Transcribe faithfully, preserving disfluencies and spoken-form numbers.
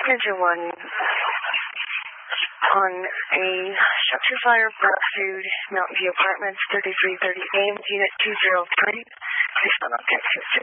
Manager one, on a structure fire brought to Mountain View Apartments, thirty-three thirty Ames, Unit two oh three. Please don't object to